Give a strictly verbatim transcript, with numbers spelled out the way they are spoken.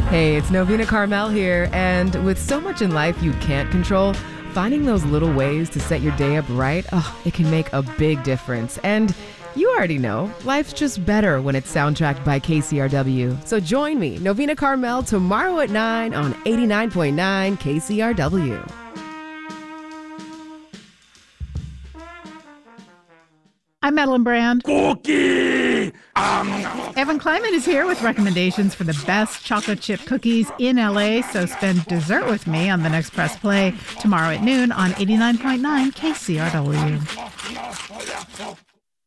Hey, it's Novena Carmel here, and with so much in life you can't control, finding those little ways to set your day up right, oh, it can make a big difference. And you already know, life's just better when it's soundtracked by K C R W. So join me, Novena Carmel, tomorrow at nine on eighty-nine point nine K C R W. I'm Madeline Brand. Cookie! Um, Evan Kleiman is here with recommendations for the best chocolate chip cookies in L A, so spend dessert with me on the next Press Play tomorrow at noon on eighty-nine point nine K C R W.